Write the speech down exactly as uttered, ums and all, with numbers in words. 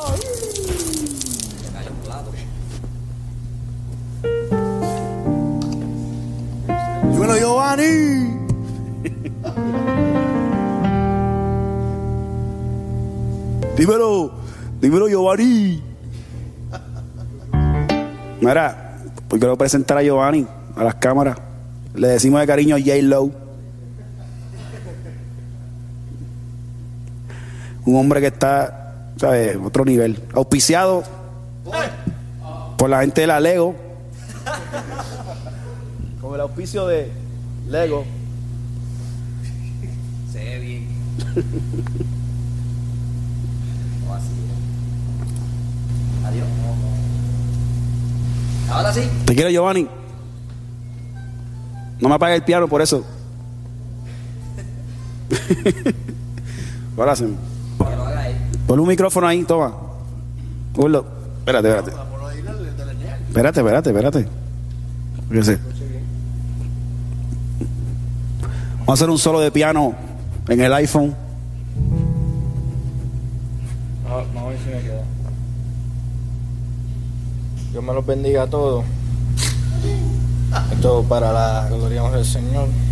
Dímelo, Giovanni. Dímelo, dímelo, Giovanni. Mira, pues quiero presentar a Giovanni a las cámaras. Le decimos de cariño J-Lo. Un hombre que está, ¿sabes?, otro nivel. Auspiciado por la gente de la Lego. Con el auspicio de Lego. Se ve bien. No, así. Adiós. Ahora sí. Te quiero, Giovanni. No me apague el piano por eso. Ahora sí. Que lo haga él. Ponle un micrófono ahí, toma. Ponlo. Espérate, espérate. Espérate, espérate, espérate. Fíjese. Vamos a hacer un solo de piano en el iPhone. Vamos a ver si me queda. Dios me los bendiga a todos. Esto para la gloria del Señor.